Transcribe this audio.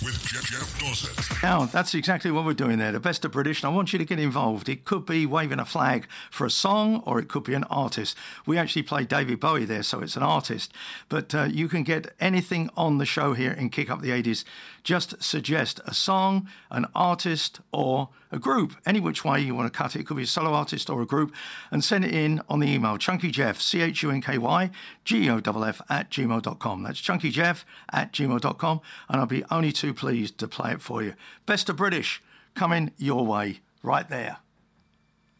with Jeff Dossett. Now, that's exactly what we're doing there. The best of British, and I want you to get involved. It could be waving a flag for a song, or it could be an artist. We actually played David Bowie there, so it's an artist. But you can get anything on the show here in Kick Up the 80s. Just suggest a song, an artist, or a group. Any which way you want to cut it. It could be a solo artist or a group. And send it in on the email, chunkyjeff, CHUNKYGOFF @gmail.com. That's chunkyjeff @gmail.com. And I'll be only too pleased to play it for you. Best of British coming your way right there.